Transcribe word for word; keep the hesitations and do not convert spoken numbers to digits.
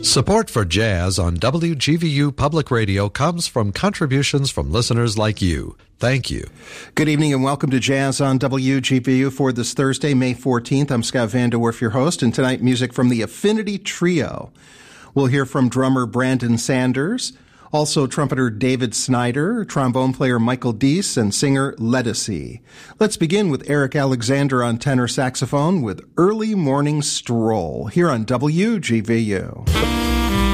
Support for jazz on W G V U Public Radio comes from contributions from listeners like you. Thank you. Good evening and welcome to Jazz on W G V U for this Thursday, May fourteenth. I'm Scott Van De Werf, your host, and tonight music from the Affinity Trio. We'll hear from drummer Brandon Sanders, also trumpeter David Snyder, trombone player Michael Deese, and singer Ledisi. Let's begin with Eric Alexander on tenor saxophone with Early Morning Stroll here on W G V U.